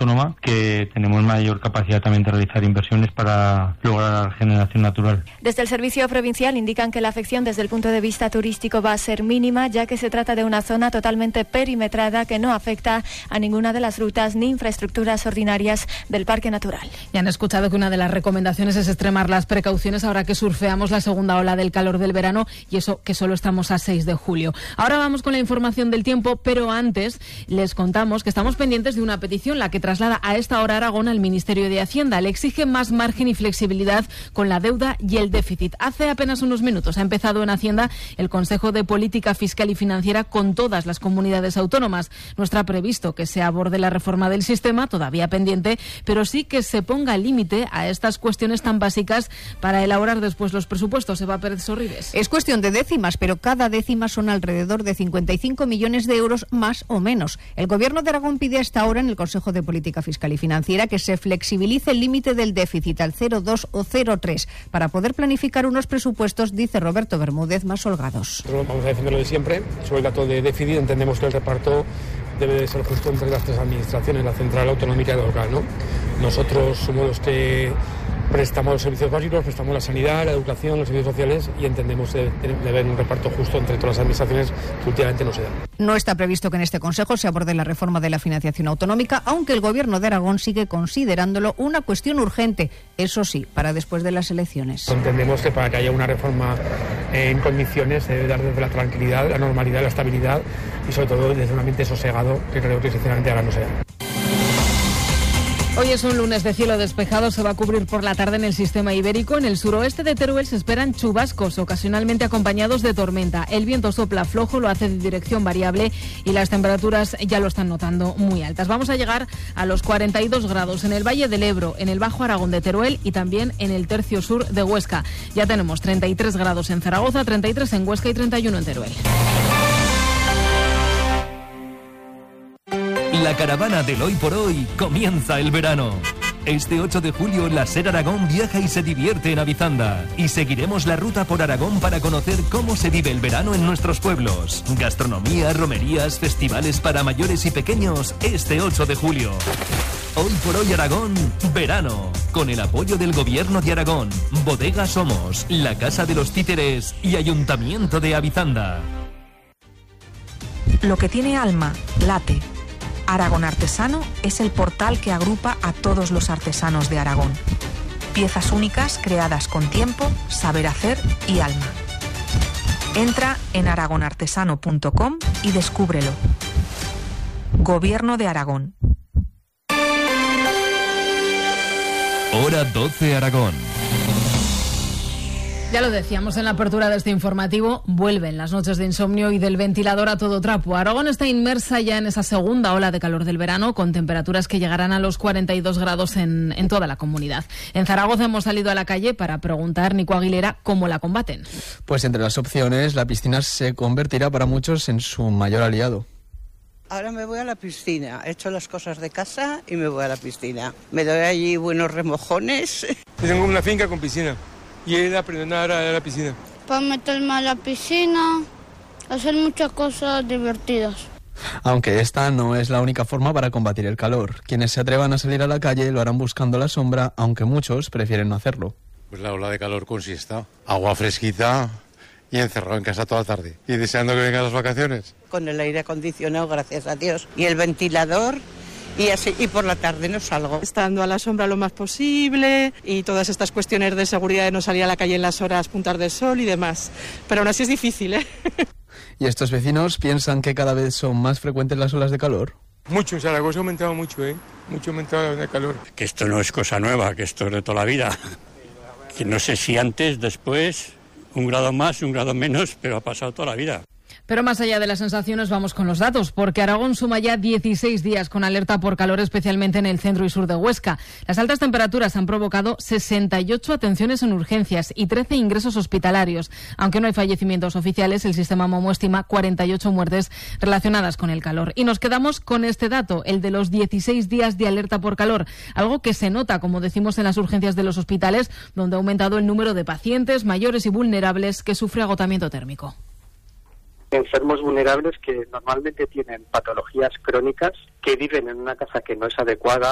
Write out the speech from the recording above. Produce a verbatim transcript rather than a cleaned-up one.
autónoma, que tenemos mayor capacidad también de realizar inversiones para lograr la regeneración natural. Desde el Servicio Provincial indican que la afección desde el punto de vista turístico va a ser mínima, ya que se trata de una zona totalmente perimetrada que no afecta a ninguna de las rutas ni infraestructuras ordinarias del Parque Natural. Ya han escuchado que una de las recomendaciones es extremar las precauciones ahora que surfeamos la segunda ola del calor del verano, y eso que solo estamos a seis de julio. Ahora vamos con la información del tiempo, pero antes les contamos que estamos pendientes de una petición, la que traslada a esta hora Aragón al Ministerio de Hacienda. Le exige más margen y flexibilidad con la deuda y el déficit. Hace apenas unos minutos ha empezado en Hacienda el Consejo de Política Fiscal y Financiera con todas las comunidades autónomas. No está previsto que se aborde la reforma del sistema, todavía pendiente, pero sí que se ponga límite a estas cuestiones tan básicas para elaborar después los presupuestos. Eva Pérez Sorribes. Es cuestión de décimas, pero cada décima son alrededor de cincuenta y cinco millones de euros más o menos. El Gobierno de Aragón pide hasta ahora en el Consejo de Política Fiscal y Financiera que se flexibilice el límite del déficit al cero coma dos o cero coma tres para poder planificar unos presupuestos, dice Roberto Bermúdez, más holgados. Vamos a defender lo de siempre. Sobre el dato de déficit entendemos que el reparto debe de ser justo entre las tres administraciones, la central, autonómica y la local, ¿no? Nosotros somos los que prestamos los servicios básicos, prestamos la sanidad, la educación, los servicios sociales, y entendemos que debe haber un reparto justo entre todas las administraciones que últimamente no se da. No está previsto que en este Consejo se aborde la reforma de la financiación autonómica, aunque el Gobierno de Aragón sigue considerándolo una cuestión urgente, eso sí, para después de las elecciones. Entendemos que para que haya una reforma en condiciones se debe dar desde la tranquilidad, la normalidad, la estabilidad y sobre todo desde un ambiente sosegado, que creo que sinceramente ahora no se da. Hoy es un lunes de cielo despejado, se va a cubrir por la tarde en el sistema ibérico. En el suroeste de Teruel se esperan chubascos, ocasionalmente acompañados de tormenta. El viento sopla flojo, lo hace de dirección variable y las temperaturas ya lo están notando muy altas. Vamos a llegar a los cuarenta y dos grados en el Valle del Ebro, en el Bajo Aragón de Teruel y también en el tercio sur de Huesca. Ya tenemos treinta y tres grados en Zaragoza, treinta y tres en Huesca y treinta y uno en Teruel. La caravana del hoy por hoy comienza el verano. Este ocho de julio la SER Aragón viaja y se divierte en Avizanda. Y seguiremos la ruta por Aragón para conocer cómo se vive el verano en nuestros pueblos. Gastronomía, romerías, festivales para mayores y pequeños este ocho de julio. Hoy por hoy Aragón, verano. Con el apoyo del Gobierno de Aragón, Bodega Somos, la Casa de los Títeres y Ayuntamiento de Avizanda. Lo que tiene alma, late. Aragón Artesano es el portal que agrupa a todos los artesanos de Aragón. Piezas únicas creadas con tiempo, saber hacer y alma. Entra en aragon artesano punto com y descúbrelo. Gobierno de Aragón. Hora doce Aragón. Ya lo decíamos en la apertura de este informativo, vuelven las noches de insomnio y del ventilador a todo trapo. Aragón está inmersa ya en esa segunda ola de calor del verano, con temperaturas que llegarán a los cuarenta y dos grados en, en toda la comunidad. En Zaragoza hemos salido a la calle para preguntar, Nico Aguilera, cómo la combaten. Pues entre las opciones, la piscina se convertirá para muchos en su mayor aliado. Ahora me voy a la piscina, he hecho las cosas de casa y me voy a la piscina. Me doy allí buenos remojones. Tengo una finca con piscina. Y él aprendió a nadar a la piscina. Para meterme a la piscina, hacer muchas cosas divertidas. Aunque esta no es la única forma para combatir el calor. Quienes se atrevan a salir a la calle lo harán buscando la sombra, aunque muchos prefieren no hacerlo. Pues la ola de calor consiste agua fresquita y encerrado en casa toda la tarde. Y deseando que vengan las vacaciones. Con el aire acondicionado, gracias a Dios. Y el ventilador. Y así, y por la tarde no salgo. Estando a la sombra lo más posible y todas estas cuestiones de seguridad de no salir a la calle en las horas puntas del sol y demás. Pero aún así es difícil, ¿eh? ¿Y estos vecinos piensan que cada vez son más frecuentes las olas de calor? Mucho, en Zaragoza ha aumentado mucho, ¿eh? Mucho ha aumentado el calor. Que esto no es cosa nueva, que esto es de toda la vida. Que no sé si antes, después, un grado más, un grado menos, pero ha pasado toda la vida. Pero más allá de las sensaciones, vamos con los datos, porque Aragón suma ya dieciséis días con alerta por calor, especialmente en el centro y sur de Huesca. Las altas temperaturas han provocado sesenta y ocho atenciones en urgencias y trece ingresos hospitalarios. Aunque no hay fallecimientos oficiales, el sistema Momo estima cuarenta y ocho muertes relacionadas con el calor. Y nos quedamos con este dato, el de los dieciséis días de alerta por calor, algo que se nota, como decimos, en las urgencias de los hospitales, donde ha aumentado el número de pacientes mayores y vulnerables que sufre agotamiento térmico. Enfermos vulnerables que normalmente tienen patologías crónicas, que viven en una casa que no es adecuada.